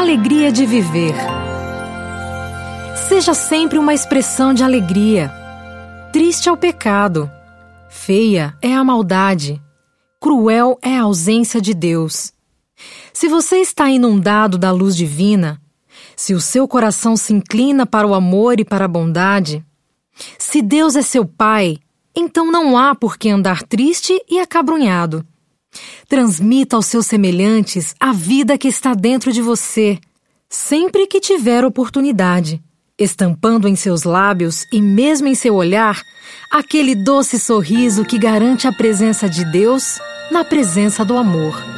alegria de viver. Seja sempre uma expressão de alegria. Triste é o pecado, feia é a maldade, cruel é a ausência de Deus. Se você está inundado da luz divina, se o seu coração se inclina para o amor e para a bondade, se Deus é seu Pai, então não há por que andar triste e acabrunhado. Transmita aos seus semelhantes a vida que está dentro de você, sempre que tiver oportunidade, estampando em seus lábios e mesmo em seu olhar aquele doce sorriso que garante a presença de Deus na presença do amor.